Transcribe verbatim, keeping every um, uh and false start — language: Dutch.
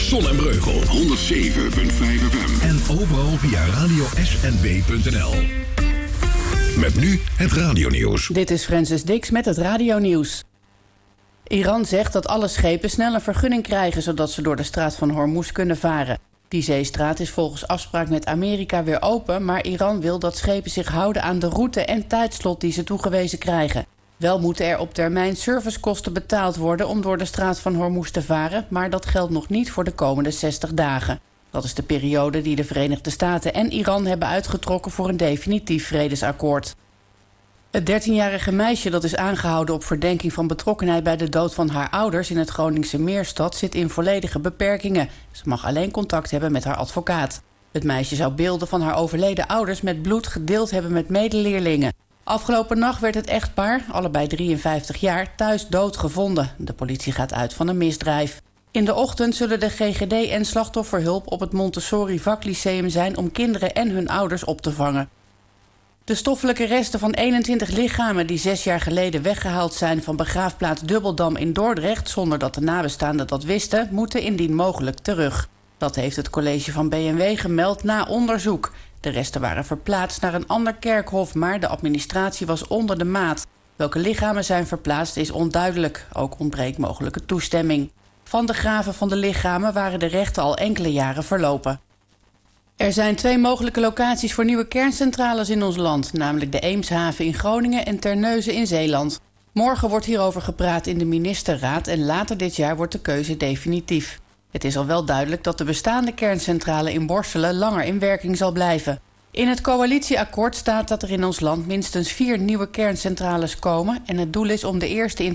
Zon en Breugel. honderd zeven komma vijf F M. En overal via radio s n b punt n l. Met nu het radionieuws. Dit is Francis Dix met het radionieuws. Iran zegt dat alle schepen snel een vergunning krijgen, zodat ze door de straat van Hormuz kunnen varen. Die zeestraat is volgens afspraak met Amerika weer open, maar Iran wil dat schepen zich houden aan de route en tijdslot die ze toegewezen krijgen. Wel moeten er op termijn servicekosten betaald worden om door de straat van Hormuz te varen, maar dat geldt nog niet voor de komende zestig dagen. Dat is de periode die de Verenigde Staten en Iran hebben uitgetrokken voor een definitief vredesakkoord. Het dertienjarige meisje dat is aangehouden op verdenking van betrokkenheid bij de dood van haar ouders in het Groningse Meerstad zit in volledige beperkingen. Ze mag alleen contact hebben met haar advocaat. Het meisje zou beelden van haar overleden ouders met bloed gedeeld hebben met medeleerlingen. Afgelopen nacht werd het echtpaar, allebei drieënvijftig jaar, thuis dood gevonden. De politie gaat uit van een misdrijf. In de ochtend zullen de G G D en slachtofferhulp op het Montessori Vaklyceum zijn om kinderen en hun ouders op te vangen. De stoffelijke resten van eenentwintig lichamen die zes jaar geleden weggehaald zijn van begraafplaats Dubbeldam in Dordrecht, zonder dat de nabestaanden dat wisten, moeten indien mogelijk terug. Dat heeft het college van B N W gemeld na onderzoek. De resten waren verplaatst naar een ander kerkhof, maar de administratie was onder de maat. Welke lichamen zijn verplaatst is onduidelijk. Ook ontbreekt mogelijke toestemming. Van de graven van de lichamen waren de rechten al enkele jaren verlopen. Er zijn twee mogelijke locaties voor nieuwe kerncentrales in ons land, namelijk de Eemshaven in Groningen en Terneuzen in Zeeland. Morgen wordt hierover gepraat in de ministerraad en later dit jaar wordt de keuze definitief. Het is al wel duidelijk dat de bestaande kerncentrale in Borselen langer in werking zal blijven. In het coalitieakkoord staat dat er in ons land minstens vier nieuwe kerncentrales komen en het doel is om de eerste in